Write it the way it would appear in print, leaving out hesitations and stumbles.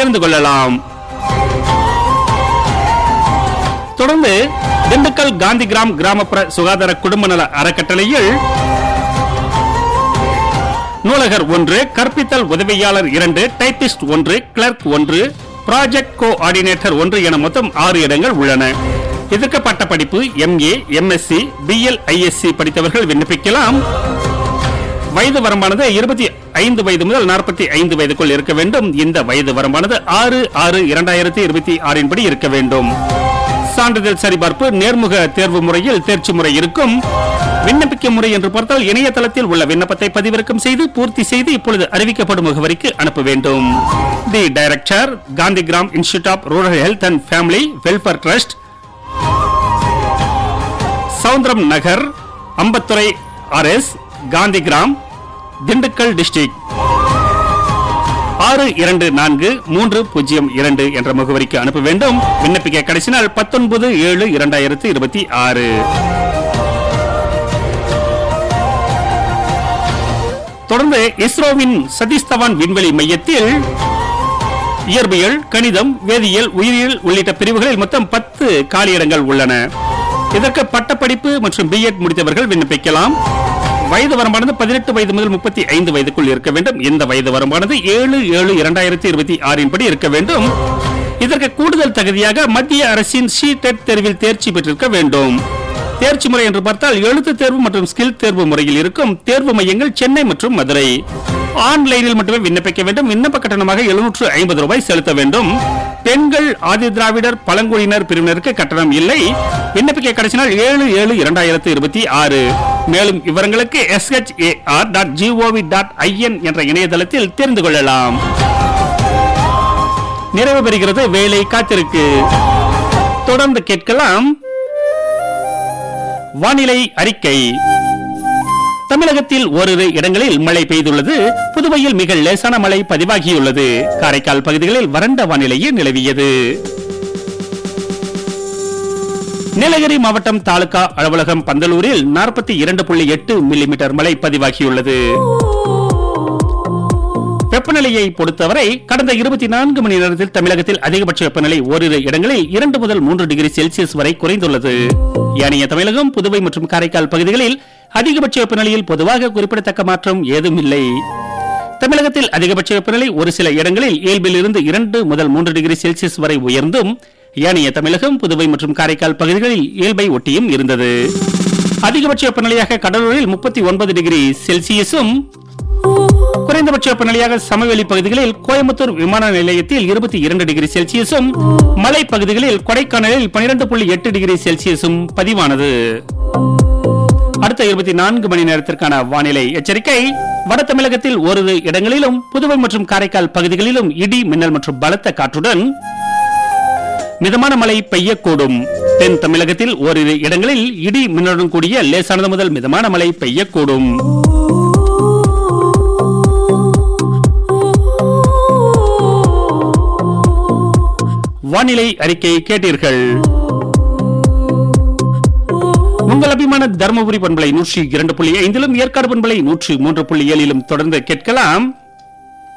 தெரிந்து கொள்ளலாம். தொடர்ந்து திண்டுக்கல் காந்திகிராம் கிராமப்புற சுகாதார குடும்ப நல அறக்கட்டளையில் நூலகர் 1, கற்பித்தல் உதவியாளர் 2, டைபிஸ்ட் 1, கிளர்க் 1, ப்ராஜெக்ட் கோஆர்டினேட்டர் 1 என மொத்தம் 6 இடங்கள் உள்ளன. இதற்கு பட்ட படிப்பு MA, MSc, BL, ISc படித்தவர்கள் விண்ணப்பிக்கலாம். வயது வரம்பானது 25 வயது முதல் 45 வயதுக்குள் இருக்க வேண்டும். இந்த வயது வரம்பானது 6/6/2026 படி இருக்க வேண்டும். சான்றிதழ் சரிபார்ப்பு நேர்முக தேர்வு முறையில் தேர்ச்சி முறை இருக்கும். விண்ணப்பிக்கும் முறை என்று பார்த்தால் இணையதளத்தில் உள்ள விண்ணப்பத்தை பதிவிறக்கம் செய்து பூர்த்தி செய்து இப்பொழுது அறிவிக்கப்படும் முகவரிக்கு அனுப்ப வேண்டும். The director, Gandhigram institute of rural health and family welfare trust, Soundaram Nagar, அம்பத்துறை RS, Gandhigram, Dindigul district 624302 என்ற முகவரிக்கு அனுப்ப வேண்டும். விண்ணப்பிக்க கடைசி நாள் 19/7/2026. தொடர்ந்து இஸ்ரோவின் சதீஷ் தவான் விண்வெளி மையத்தில் இயற்பியல், கணிதம், வேதியியல், உயிரியல் உள்ளிட்ட பிரிவுகளில் மொத்தம் 10 காலியிடங்கள் உள்ளன. இதற்கு பட்டப்படிப்பு மற்றும் B.Ed முடித்தவர்கள் விண்ணப்பிக்கலாம். வயது வரம்பானது 18 வயது முதல் 35 வயதுக்குள் இருக்க வேண்டும். இந்த வயது வரம்பானது 7/7/2026 படி இருக்க வேண்டும். இதற்கு கூடுதல் தகுதியாக மத்திய அரசின் CTET தேர்வில் தேர்ச்சி பெற்றிருக்க வேண்டும். தேர்ச்சி முறை என்று பார்த்தால் எழுத்து தேர்வு மற்றும் ஸ்கில் தேர்வு முறையில் இருக்கும். தேர்வு மையங்கள் சென்னை மற்றும் மதுரை. ஆன்லைனில் மட்டுமே விண்ணப்பிக்க வேண்டும். விண்ணப்ப கட்டணமாக 750 ரூபாய் செலுத்த வேண்டும். பெண்கள், ஆதி திராவிடர், பழங்குடியினர் பிரிவினருக்கு கட்டணம் இல்லை. விண்ணப்பிக்க கடைசி நாள் 7/7/2026. மேலும் விவரங்களுக்கு shar.gov.in என்ற இணையதளத்தில் தெரிந்து கொள்ளலாம். நிறைவு பெறுகிறது வேலை காத்திருக்கு. தொடர்ந்து கேட்கலாம் வானிலை அறிக்கை. தமிழகத்தில் ஓரிரு இடங்களில் மழை பெய்துள்ளது. புதுவையில் மிக லேசான மழை பதிவாகியுள்ளது. காரைக்கால் பகுதிகளில் வறண்ட வானிலையே நிலவியது. நீலகிரி மாவட்டம் தாலுகா அலுவலகம் பந்தலூரில் 42.8 மில்லிமீட்டர் மழை பதிவாகியுள்ளது. வெப்பநிலையை பொறுத்தவரை கடந்த 24 மணி நேரத்தில் தமிழகத்தில் அதிகபட்ச வெப்பநிலை ஓரிரு இடங்களில் 2 முதல் 3 டிகிரி செல்சியஸ் வரை குறைந்துள்ளது. ஏனைய தமிழகம், புதுவை மற்றும் காரைக்கால் பகுதிகளில் அதிகபட்ச வெப்பநிலையில் பொதுவாக குறிப்பிடத்தக்க மாற்றம் ஏதும் இல்லை. தமிழகத்தில் அதிகபட்ச வெப்பநிலை ஒரு சில இடங்களில் இயல்பில் இருந்து 2 முதல் 3 டிகிரி செல்சியஸ் வரை உயர்ந்தும், ஏனைய தமிழகம், புதுவை மற்றும் காரைக்கால் பகுதிகளில் இயல்பை ஒட்டியும் இருந்தது. அதிகபட்ச வெப்பநிலையாக கடலூரில் 39 டிகிரி செல்சியஸும், குறைந்தபட்ச வெப்பநிலையாக சமவெளி பகுதிகளில் கோயம்புத்தூர் விமான நிலையத்தில் 22 டிகிரி செல்சியஸும், மலை பகுதிகளில் கொடைக்கானலில் 12.8 டிகிரி செல்சியஸும் பதிவானது. அடுத்த 24 மணி நேரத்திற்கான வானிலை எச்சரிக்கை. வட தமிழகத்தில் ஓரிரு இடங்களிலும், புதுவை மற்றும் காரைக்கால் பகுதிகளிலும் இடி, மின்னல் மற்றும் பலத்த காற்றுடன் மிதமான மழை பெய்யக்கூடும். தென் தமிழகத்தில் ஓரிரு இடங்களில் இடி, மின்னலுடன் கூடிய லேசானது முதல் மிதமான மழை பெய்யக்கூடும். வானிலை அறிக்கை கேட்டீர்கள். உங்கள் அபிமான தர்மபுரி பண்பலை 102.5, ஏற்காடு பண்பலை 103.7 தொடர்ந்து கேட்கலாம்.